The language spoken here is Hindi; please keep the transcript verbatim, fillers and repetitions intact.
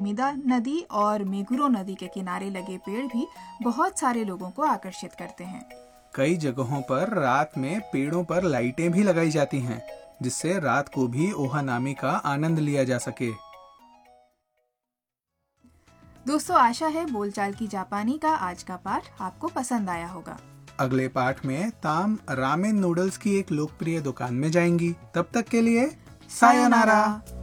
सुमिदा नदी और मेगुरो नदी के किनारे लगे पेड़ भी बहुत सारे लोगों को आकर्षित करते हैं। कई जगहों पर रात में पेड़ों पर लाइटें भी लगाई जाती हैं, जिससे रात को भी ओहानामी का आनंद लिया जा सके। दोस्तों, आशा है बोलचाल की जापानी का आज का पाठ आपको पसंद आया होगा। अगले पाठ में ताम रामेन नूडल्स की एक लोकप्रिय दुकान में जाएंगी। तब तक के लिए सायोनारा।